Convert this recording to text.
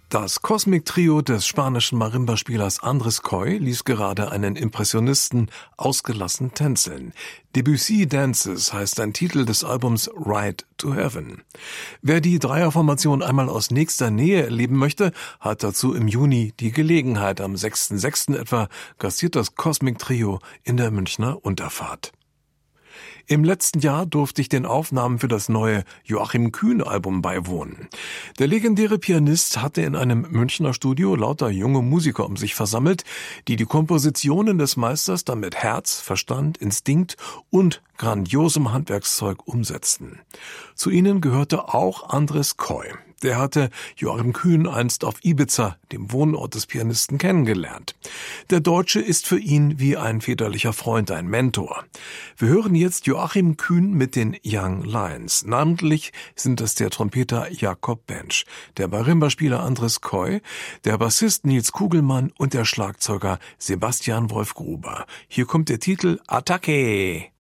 Das Cosmic Trio des spanischen Marimba-Spielers Andres Coy ließ gerade einen Impressionisten ausgelassen tänzeln. Debussy Dances heißt ein Titel des Albums Ride to Heaven. Wer die Dreierformation einmal aus nächster Nähe erleben möchte, hat dazu im Juni die Gelegenheit. Am 6.6. etwa gastiert das Cosmic Trio in der Münchner Unterfahrt. Im letzten Jahr durfte ich den Aufnahmen für das neue Joachim Kühn-Album beiwohnen. Der legendäre Pianist hatte in einem Münchner Studio lauter junge Musiker um sich versammelt, die Kompositionen des Meisters dann mit Herz, Verstand, Instinkt und grandiosem Handwerkszeug umsetzten. Zu ihnen gehörte auch Andres Coy. Der hatte Joachim Kühn einst auf Ibiza, dem Wohnort des Pianisten, kennengelernt. Der Deutsche ist für ihn wie ein väterlicher Freund, ein Mentor. Wir hören jetzt Joachim Kühn mit den Young Lions. Namentlich sind es der Trompeter Jakob Bench, der Marimba-Spieler Andres Coy, der Bassist Nils Kugelmann und der Schlagzeuger Sebastian Wolf Gruber. Hier kommt der Titel Attacke!